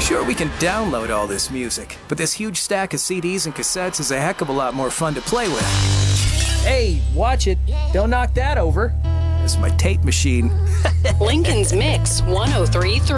Sure, we can download all this music, but this huge stack of CDs and cassettes is a heck of a lot more fun to play with. Hey, watch it. Don't knock that over. It's my tape machine. Lincoln's Mix 103.3.